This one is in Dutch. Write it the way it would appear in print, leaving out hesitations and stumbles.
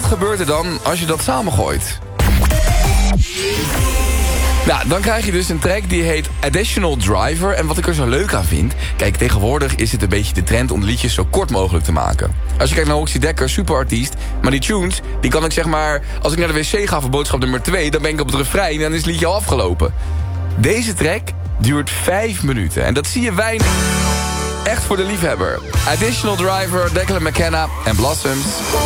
gebeurt er dan als je dat samengooit? Nou, dan krijg je dus een track die heet Additional Driver. En wat ik er zo leuk aan vind... Kijk, tegenwoordig is het een beetje de trend om liedjes zo kort mogelijk te maken. Als je kijkt naar Oxy Dekker, superartiest... maar die tunes, die kan ik zeg maar... als ik naar de wc ga voor boodschap nummer 2... dan ben ik op het refrein en dan is het liedje al afgelopen. Deze track duurt 5 minuten. En dat zie je weinig. Echt voor de liefhebber. Additional Driver, Declan McKenna en Blossoms.